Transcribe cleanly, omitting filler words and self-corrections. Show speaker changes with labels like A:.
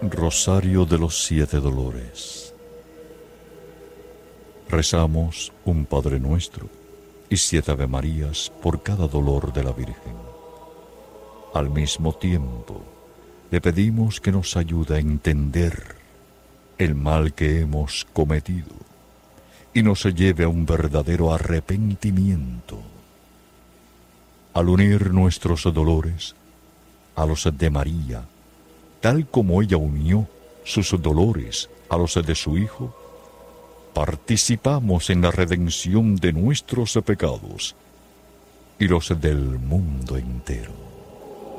A: Rosario de los 7 Dolores. Rezamos un Padre Nuestro y 7 Ave Marías por cada dolor de la Virgen. Al mismo tiempo, le pedimos que nos ayude a entender el mal que hemos cometido y nos lleve a un verdadero arrepentimiento. Al unir nuestros dolores a los de María, tal como ella unió sus dolores a los de su Hijo, participamos en la redención de nuestros pecados y los del mundo entero.